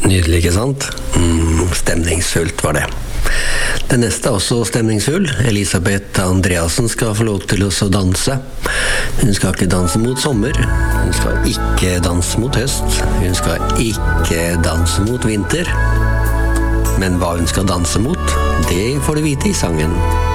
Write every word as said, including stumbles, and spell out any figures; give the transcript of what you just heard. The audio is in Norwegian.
Nydelig, ikke sant? Mm, stemningsfullt var det. Det neste er også stemningsfull. Elisabeth Andreasen skal få lov til å danse. Hun skal ikke danse mot sommer. Hun skal ikke danse mot høst. Hun skal ikke danse mot vinter. Men hva hun skal danse mot, det får du vite i sangen.